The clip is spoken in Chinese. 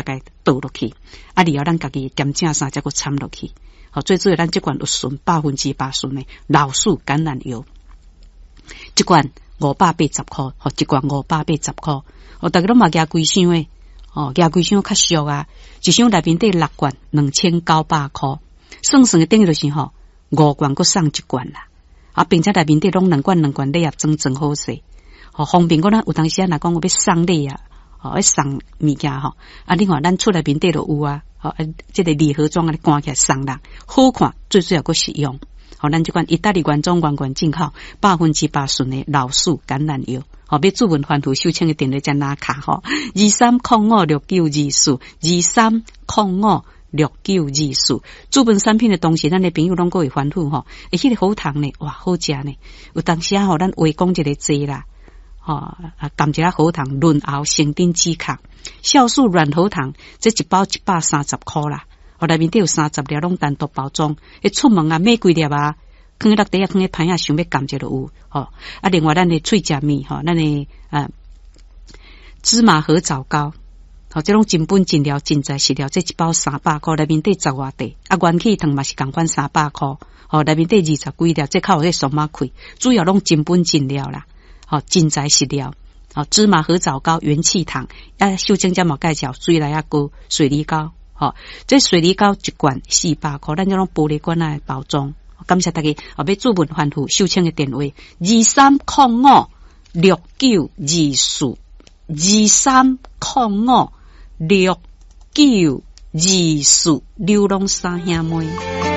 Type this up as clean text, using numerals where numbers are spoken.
概倒落去，啊，然后咱家己点正啥再个掺落去。好，最主要咱这罐有纯80%的老树橄榄油，这罐580块，好，一罐580块。哦，大家都嘛加几箱诶，哦，加几箱较俗啊，一箱内面得6罐2900块，算的等于就是吼5罐搁送1罐啦，啊，并且内面得拢2罐礼盒装好势，哦，方便我咱有当时若讲我要送礼啊，哦，要送物件吼，啊，另外咱厝内面得就有啊，哦，这个礼盒装啊，关起来送人，好看，最主要搁实用。好，咱这款意大利原装原进口80%的老树橄榄油。好，要注文环图收请的电话再拿卡吼，23056924，23056924。注文产品的同时，咱的朋友拢个会环图吼，迄个好糖呢，哇，好食呢。有当时吼，咱话讲一个济啦，含一下好糖润喉生顶止咳，酵素软喉糖，这一包130块啦。哦，内面都有30粒，拢单独包装。出门啊，买几粒啊，放落地啊，放喺盘啊，想要感觉就有。哦，啊，另外咱的脆食面，咱的芝麻合枣糕，好，这种真本真料真材实料，这一包300块，内面得10外地，啊，元气糖嘛是同款300块，哦，内面得20几粒，这靠迄数码开，主要拢真本真料啦，好，真材实料，好，芝麻合枣糕、元气糖，啊，秀珍家嘛介绍水来啊糕、水梨糕。好，这水梨膏一罐400块，咱这种玻璃罐来包装。感谢大家，要注文环户收请的电话23056924，23056924，流浪三兄妹。